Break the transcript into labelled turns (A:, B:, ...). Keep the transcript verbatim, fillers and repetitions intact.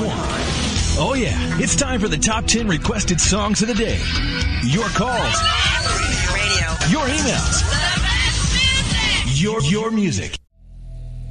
A: Oh, yeah. It's time for the top ten requested songs of the day. Your calls.
B: Radio.
A: Your emails. Your, your music.